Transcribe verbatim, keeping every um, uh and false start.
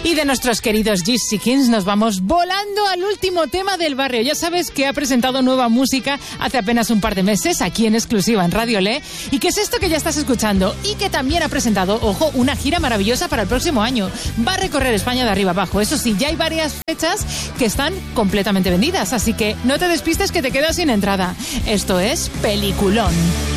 Y de nuestros queridos Gypsy Kings nos vamos volando al último tema del barrio. Ya sabes que ha presentado nueva música hace apenas un par de meses aquí en exclusiva en Radio Le. ¿Y qué es esto que ya estás escuchando? Y que también ha presentado, ojo, una gira maravillosa para el próximo año. Va a recorrer España de arriba abajo. Eso sí, ya hay varias fechas que están completamente vendidas. Así que no te despistes que te quedas sin entrada. Esto es Peliculón.